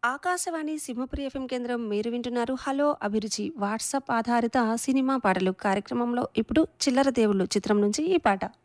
Akashvani Simhapuri FM కేంద్రం మీరు వింటున్నారు హలో అభిరుచి వాట్సాప్ ఆధారిత సినిమా పాటలు కార్యక్రమంలో ఇప్పుడు చిల్లర దేవుళ్ళు చిత్రం నుంచి ఈ పాట